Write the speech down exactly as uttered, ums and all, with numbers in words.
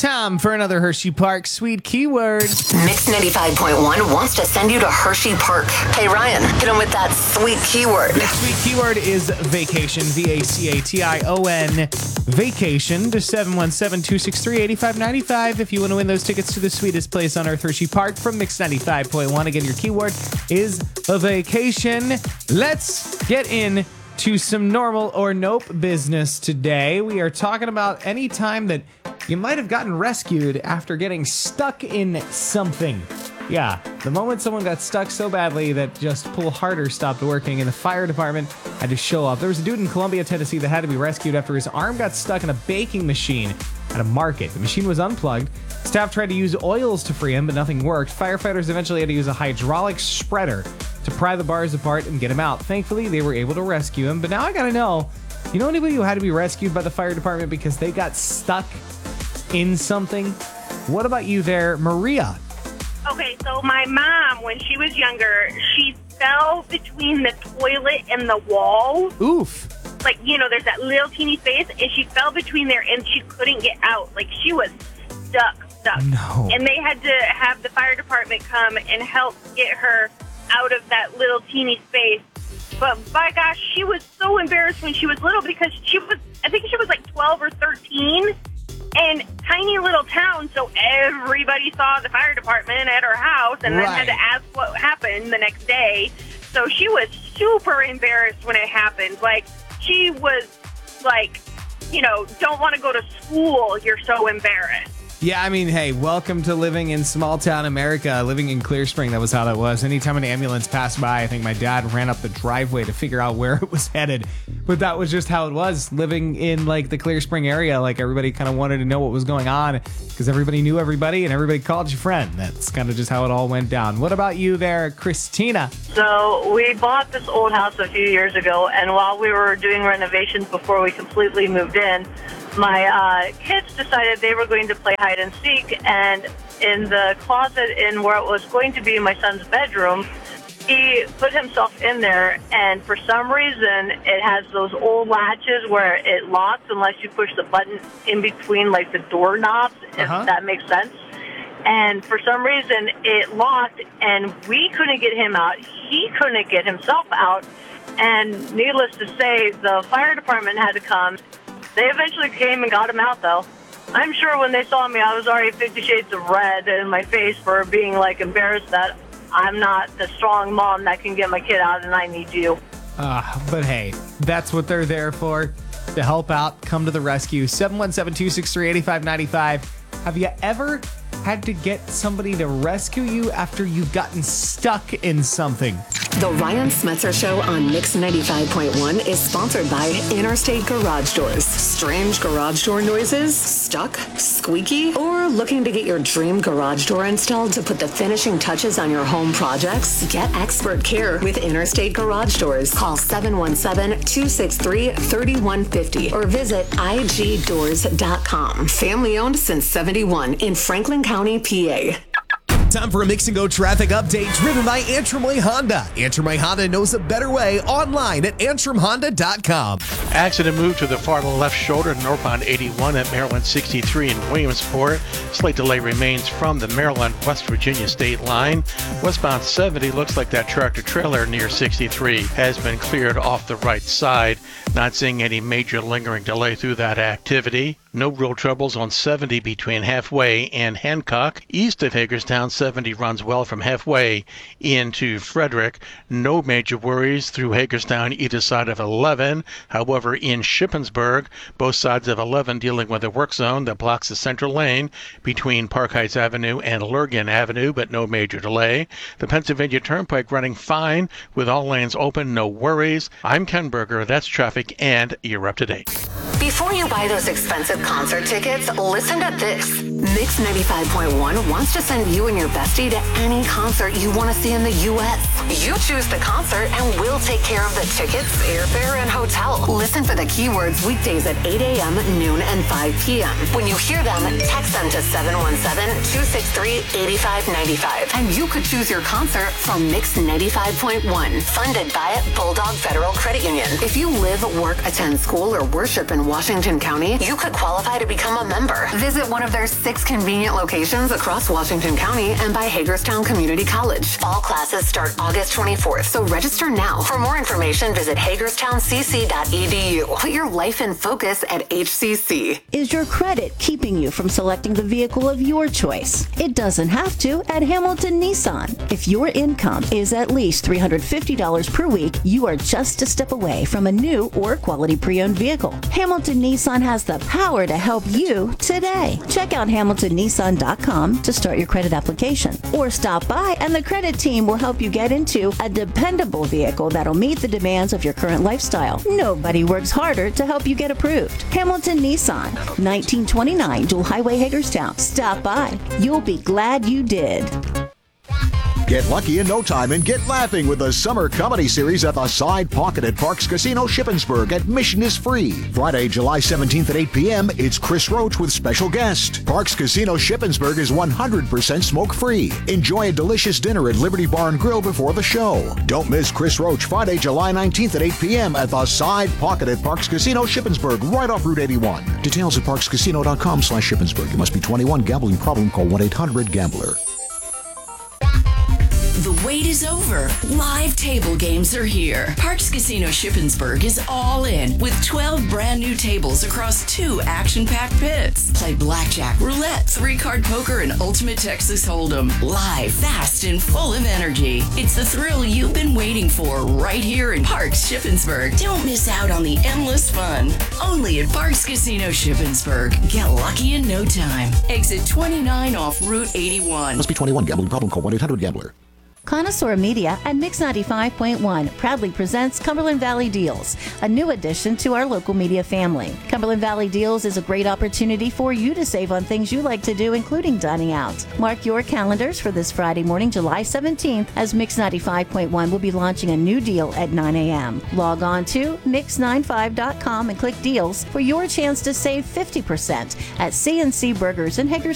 Time for another Hershey Park Sweet Keyword. Mix ninety-five point one wants to send you to Hershey Park. Hey, Ryan, hit him with that sweet keyword. The sweet keyword is vacation, V A C A T I O N, vacation, to seven one seven, two six three, eight five nine five if you want to win those tickets to the sweetest place on earth, Hershey Park, from Mix ninety-five point one. Again, your keyword is a vacation. Let's get in to some normal or nope business today. We are talking about any time that you might have gotten rescued after getting stuck in something. Yeah, the moment someone got stuck so badly that just pull harder stopped working and the fire department had to show up. There was a dude in Columbia, Tennessee that had to be rescued after his arm got stuck in a baking machine at a market. The machine was unplugged. Staff tried to use oils to free him, but nothing worked. Firefighters eventually had to use a hydraulic spreader to pry the bars apart and get him out. Thankfully, they were able to rescue him. But now I gotta know, you know anybody who had to be rescued by the fire department because they got stuck in something? What about you there, Maria? Okay, so my mom, when she was younger, she fell between the toilet and the wall. Oof. Like, you know, there's that little teeny space, and she fell between there, and she couldn't get out. Like, she was stuck, stuck. No. And they had to have the fire department come and help get her out of that little teeny space. But, by gosh, she was so embarrassed when she was little because she was, I think she was like twelve or thirteen. And tiny little town, so everybody saw the fire department at her house and then Right. had to ask what happened the next day. So she was super embarrassed when it happened. Like, she was like, you know, don't want to go to school. You're so embarrassed. Yeah, I mean, hey, welcome to living in small town America. Living in Clear Spring, that was how that was. Anytime an ambulance passed by, I think my dad ran up the driveway to figure out where it was headed. But that was just how it was, living in like the Clear Spring area. Like, everybody kind of wanted to know what was going on because everybody knew everybody and everybody called you friend. That's kind of just how it all went down. What about you there, Christina? So we bought this old house a few years ago, and while we were doing renovations before we completely moved in, my uh, kids decided they were going to play hide and seek, and in the closet in where it was going to be my son's bedroom, he put himself in there, and for some reason it has those old latches where it locks unless you push the button in between like the doorknobs, Uh-huh. if that makes sense. And for some reason it locked, and we couldn't get him out. He couldn't get himself out, and needless to say, the fire department had to come. They eventually came and got him out, though. I'm sure when they saw me, I was already Fifty Shades of Red in my face for being, like, embarrassed that I'm not the strong mom that can get my kid out and I need you. Uh, but hey, that's what they're there for, to help out, come to the rescue. seven one seven, two six three, eight five nine five. Have you ever had to get somebody to rescue you after you've gotten stuck in something? The Ryan Smetzer Show on Mix ninety-five point one is sponsored by Interstate Garage Doors. Strange garage door noises? Stuck? Squeaky? Or looking to get your dream garage door installed to put the finishing touches on your home projects? Get expert care with Interstate Garage Doors. Call seven one seven, two six three, three one five zero or visit I G doors dot com. Family owned since seventy-one in Franklin County, P A. Time for a Mix and Go traffic update driven by Antrim Way Honda. Antrim Way Honda knows a better way online at antrim honda dot com. Accident moved to the far left shoulder northbound eighty-one at Maryland sixty-three in Williamsport. Slight delay remains from the Maryland-West Virginia state line. Westbound seventy looks like that tractor trailer near sixty-three has been cleared off the right side. Not seeing any major lingering delay through that activity. No real troubles on seventy between Halfway and Hancock. East of Hagerstown, seventy runs well from Halfway into Frederick. No major worries through Hagerstown either side of eleven. However, in Shippensburg, both sides of eleven dealing with a work zone that blocks the central lane between Park Heights Avenue and Lurgan Avenue, but no major delay. The Pennsylvania Turnpike running fine with all lanes open, no worries. I'm Ken Berger, that's traffic, and you're up to date. Before you buy those expensive concert tickets, listen to this. Mix ninety-five point one wants to send you and your bestie to any concert you want to see in the U S. You choose the concert and we'll take care of the tickets, airfare, and hotel. Listen for the keywords weekdays at eight a.m., noon, and five p.m. When you hear them, text them to seven one seven, two six three, eight five nine five. And you could choose your concert from Mix ninety-five point one, funded by Bulldog Federal Credit Union. If you live, work, attend school, or worship in Washington, Washington County, you could qualify to become a member. Visit one of their six convenient locations across Washington County and by Hagerstown Community College. Fall classes start August twenty-fourth, so register now. For more information, visit hagerstown c c dot e d u. Put your life in focus at H C C. Is your credit keeping you from selecting the vehicle of your choice? It doesn't have to at Hamilton Nissan. If your income is at least three hundred fifty dollars per week, you are just a step away from a new or quality pre-owned vehicle. Hamilton Nissan has the power to help you today. Check out hamilton nissan dot com to start your credit application, or stop by and the credit team will help you get into a dependable vehicle that'll meet the demands of your current lifestyle. Nobody works harder to help you get approved. Hamilton Nissan, nineteen twenty-nine Dual Highway, Hagerstown. Stop by. You'll be glad you did. Get lucky in no time and get laughing with the summer comedy series at the Side Pocket at Parks Casino Shippensburg. Admission is free. Friday, July seventeenth at eight p.m., it's Chris Roach with special guest. Parks Casino Shippensburg is one hundred percent smoke-free. Enjoy a delicious dinner at Liberty Bar and Grill before the show. Don't miss Chris Roach Friday, July nineteenth at eight p.m. at the Side Pocket at Parks Casino Shippensburg, right off Route eighty-one. Details at parks casino dot com slash Shippensburg. You must be twenty-one. Gambling problem? Call one eight hundred gambler. The wait is over. Live table games are here. Parks Casino Shippensburg is all in with twelve brand new tables across two action-packed pits. Play blackjack, roulette, three-card poker, and ultimate Texas Hold'em. Live, fast, and full of energy. It's the thrill you've been waiting for right here in Parks Shippensburg. Don't miss out on the endless fun. Only at Parks Casino Shippensburg. Get lucky in no time. Exit twenty-nine off Route eighty-one. Must be twenty-one. Gambling problem? Call one eight hundred gambler. Connoisseur Media and Mix ninety-five point one proudly presents Cumberland Valley Deals, a new addition to our local media family. Cumberland Valley Deals is a great opportunity for you to save on things you like to do, including dining out. Mark your calendars for this Friday morning, July seventeenth, as Mix ninety-five point one will be launching a new deal at nine a.m. Log on to mix ninety-five dot com and click Deals for your chance to save fifty percent at C and C Burgers in Hagerstown.